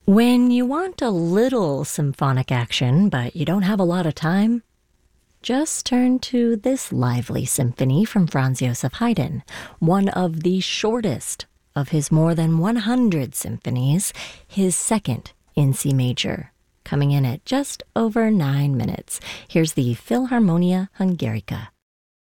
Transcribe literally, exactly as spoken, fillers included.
When you want a little symphonic action, but you don't have a lot of time, just turn to this lively symphony from Franz Joseph Haydn, one of the shortest of his more than one hundred symphonies, his second in C major, coming in at just over nine minutes. Here's the Philharmonia Hungarica.